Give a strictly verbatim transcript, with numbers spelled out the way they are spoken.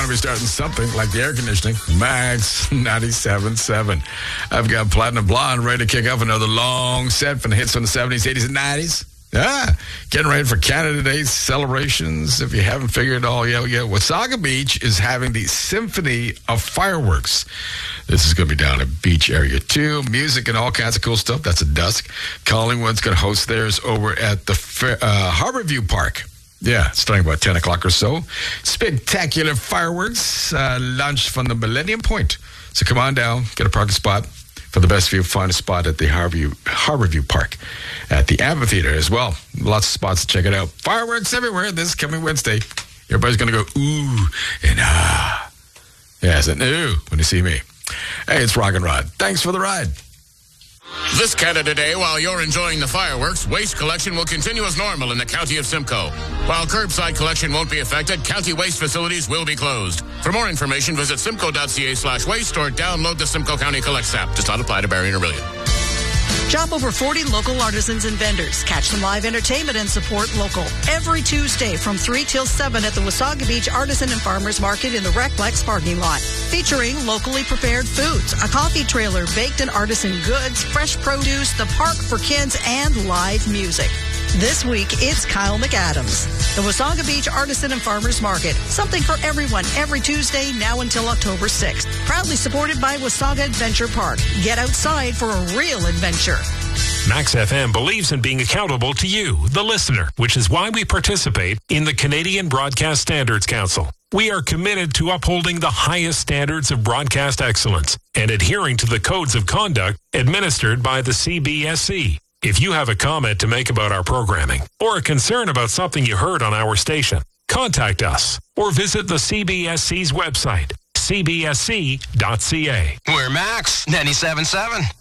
want to be starting something like the air conditioning. Max ninety-seven point seven. I've got Platinum Blonde ready to kick off another long set from the hits from the seventies, eighties, and nineties. Ah, getting ready for Canada Day celebrations. If you haven't figured it all out yet, Wasaga Beach is having the Symphony of Fireworks. This is going to be down at Beach Area two. Music and all kinds of cool stuff. That's at dusk. Collingwood's going to host theirs over at the uh, Harborview Park. Yeah, starting about ten o'clock or so. Spectacular fireworks. Uh, lunch from the Millennium Point. So come on down, get a parking spot. For the best view, find a spot at the Harborview, Harborview Park at the amphitheater as well. Lots of spots to check it out. Fireworks everywhere this coming Wednesday. Everybody's going to go ooh and ah. Yeah, it's an ooh when you see me. Hey, it's Rock and Rod. Thanks for the ride. This Canada Day, while you're enjoying the fireworks, waste collection will continue as normal in the County of Simcoe. While curbside collection won't be affected, county waste facilities will be closed. For more information, visit simcoe.ca slash waste or download the Simcoe County Collects app. Does not apply to Barrie and Orillia. Shop over forty local artisans and vendors. Catch some live entertainment and support local. Every Tuesday from three till seven at the Wasaga Beach Artisan and Farmers Market in the Recplex parking lot. Featuring locally prepared foods, a coffee trailer, baked and artisan goods, fresh produce, the park for kids, and live music. This week, it's Kyle McAdams. The Wasaga Beach Artisan and Farmers Market. Something for everyone every Tuesday now until October sixth. Proudly supported by Wasaga Adventure Park. Get outside for a real adventure. Max F M believes in being accountable to you, the listener, which is why we participate in the Canadian Broadcast Standards Council. We are committed to upholding the highest standards of broadcast excellence and adhering to the codes of conduct administered by the C B S C. If you have a comment to make about our programming or a concern about something you heard on our station, contact us or visit the C B S C's website, c b s c dot c a. We're Max ninety-seven point seven.